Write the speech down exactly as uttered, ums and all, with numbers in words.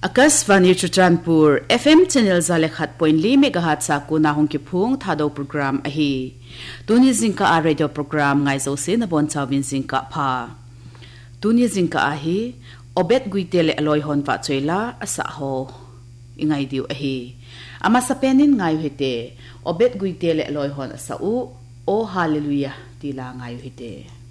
Akasvani Chutranpur F M channel zalekhat point li megahertz sa ku na hong ki phung thado program ahi tuni zinka a radio program ngai zo se na bon chawin zinka pha tuni zinka ahi obet guitele aloi hon wa choila asa ho ingai diu ahi ama sapenin ngai hete obet guitele aloi hon asa u o hallelujah tila ngai hete